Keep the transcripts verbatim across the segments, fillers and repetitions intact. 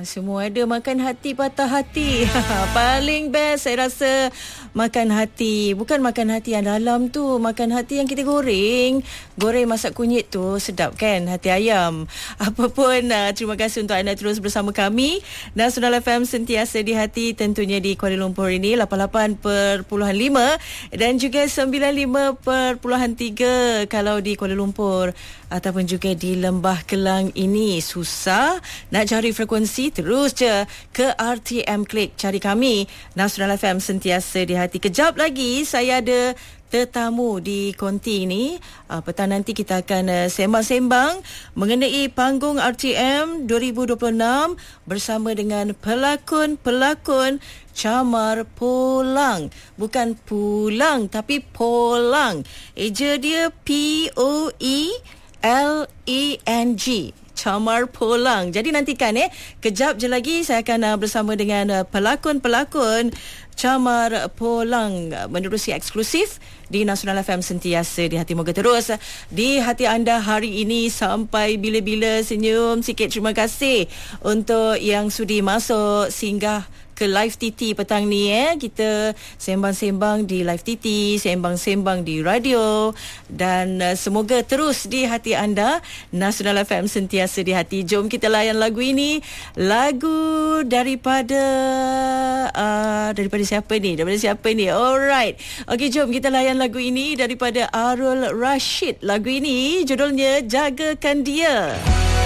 semua ada makan hati patah hati. Paling best saya rasa makan hati. Bukan makan hati yang dalam tu, makan hati yang kita goreng. Goreng masak kunyit tu sedap kan, hati ayam. Apapun, uh, terima kasih untuk anda terus bersama kami. Nasional F M sentiasa di hati, tentunya di Kuala Lumpur ini lapan puluh lapan perpuluhan lima dan juga sembilan puluh lima perpuluhan tiga kalau di Kuala Lumpur ataupun juga di Lembah Kelang ini. Susah nak cari frekuensi, terus je ke R T M Klik, cari kami Nasional F M sentiasa di hati. Kejap lagi saya ada tetamu di konti ini. Uh, petang nanti kita akan uh, sembang-sembang mengenai panggung R T M dua ribu dua puluh enam bersama dengan pelakon-pelakon Camar Polang. Bukan pulang tapi Polang. Eja dia P O E L E N G. Camar Polang. Jadi nantikan eh, kejap je lagi saya akan uh, bersama dengan uh, pelakon-pelakon Camar Polang menerusi eksklusif di Nasional F M sentiasa di hati. Moga terus di hati anda hari ini sampai bila-bila. Senyum sikit. Terima kasih untuk yang sudi masuk singgah ke Live T T petang ni eh. Kita sembang-sembang di Live T T, sembang-sembang di radio, dan uh, semoga terus di hati anda. Nasional F M sentiasa di hati. Jom kita layan lagu ini. Lagu daripada uh, daripada siapa ni? Daripada siapa ni? Alright. Okey, jom kita layan lagu ini daripada Arul Rashid. Lagu ini judulnya Jagakan Dia.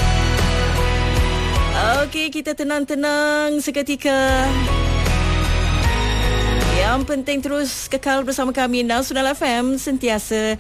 Okey, kita tenang-tenang seketika. Yang penting terus kekal bersama kami Nasional F M sentiasa